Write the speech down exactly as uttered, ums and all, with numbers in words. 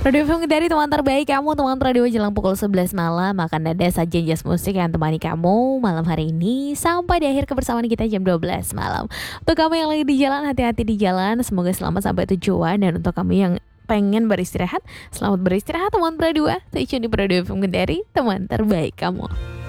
Radio F M dari teman terbaik kamu, teman radio jelang pukul sebelas malam akan ada sajian jazz musik yang temani kamu malam hari ini sampai di akhir kebersamaan kita jam dua belas malam. Untuk kamu yang lagi di jalan, hati-hati di jalan, semoga selamat sampai tujuan. Dan untuk kamu yang pengen beristirahat, selamat beristirahat teman berdua. Stay tune di Radio F M dari teman terbaik kamu.